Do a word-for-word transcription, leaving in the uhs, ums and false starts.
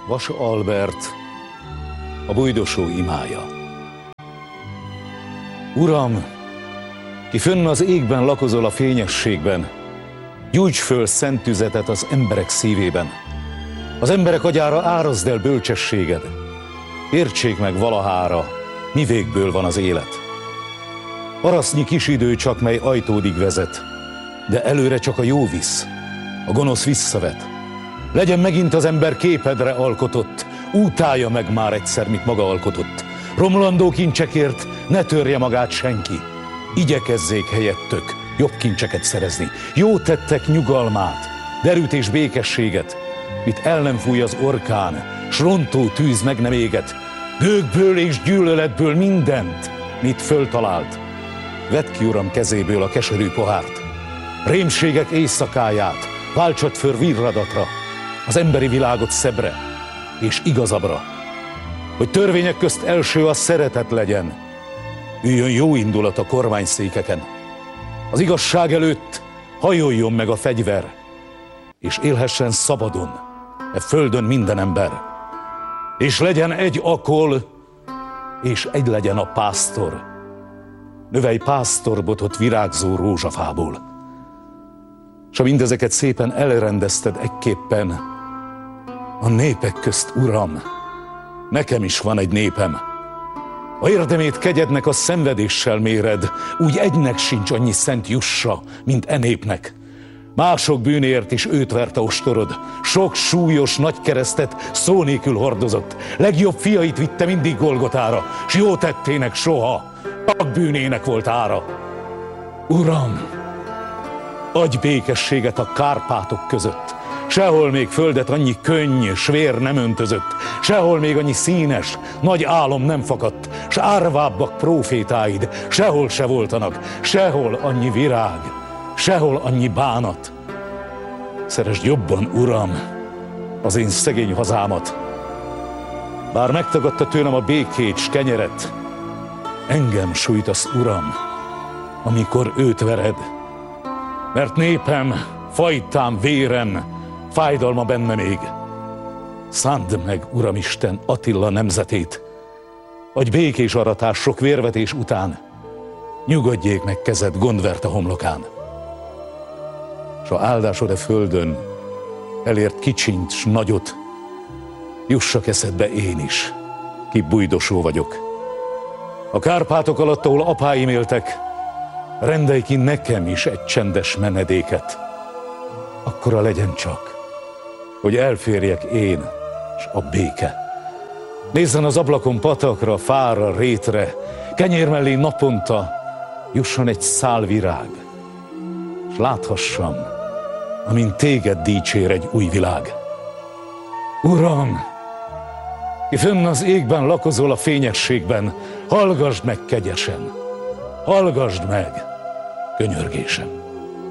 Vas Albert, a bújdosó imája. Uram, ki fönn az égben lakozol a fényességben, gyújts föl szent tüzetet az emberek szívében. Az emberek agyára árazd el bölcsességed. Értsék meg valahára, mi végből van az élet. Arasznyi kis idő csak, mely ajtódig vezet, de előre csak a jó visz, a gonosz visszavet. Legyen megint az ember képedre alkotott, útálja meg már egyszer, mit maga alkotott. Romlandó kincsekért ne törje magát senki, igyekezzék helyettök jobb kincseket szerezni. Jó tettek nyugalmát, derűt és békességet, mit el nem fúj az orkán, s rontó tűz meg nem éget. Gőgből és gyűlöletből mindent, mit föltalált. Vedd ki, Uram, kezéből a keserű pohárt, rémségek éjszakáját váltsad föl virradatra, az emberi világot szebbre és igazabbra, hogy törvények közt első a szeretet legyen, üljön jó indulat a kormányszékeken, az igazság előtt hajoljon meg a fegyver, és élhessen szabadon e földön minden ember, és legyen egy akol, és egy legyen a pásztor, növelj pásztorbotot virágzó rózsafából. S ha mindezeket szépen elrendezted ekképpen, a népek közt, Uram, nekem is van egy népem. A érdemét kegyednek a szenvedéssel méred, úgy egynek sincs annyi szent jussa, mint e népnek. Mások bűnért is őt verte ostorod, sok súlyos nagy keresztet szó nélkül hordozott. Legjobb fiait vitte mindig Golgotára, s jó tettének soha, csak bűnének volt ára. Uram, adj békességet a Kárpátok között, sehol még földet annyi könny, s vér nem öntözött, sehol még annyi színes, nagy álom nem fakadt, s árvábbak prófétáid, sehol se voltanak, sehol annyi virág, sehol annyi bánat. Szeresd jobban, Uram, az én szegény hazámat. Bár megtagadta tőlem a békét s kenyeret, engem sújtasz, Uram, amikor őt vered. Mert népem, fajtám, vérem, fájdalma benne még. Szánd meg, Uramisten, Attila nemzetét, adj békés aratás sok vérvetés után, nyugodjék meg kezed gondvert a homlokán. S a áldásod a földön elért kicsint s nagyot, jussak eszedbe én is, ki bújdosó vagyok. A Kárpátok alatt, ahol apáim éltek, rendelj ki nekem is egy csendes menedéket. Akkora legyen csak, hogy elférjek én s a béke. Nézzen az ablakon patakra, fára, rétre, kenyér mellé naponta jusson egy szál virág, s láthassam, amint téged dicsér egy új világ. Uram, ki fönn az égben lakozol a fényességben, hallgasd meg kegyesen, hallgasd meg könyörgésem.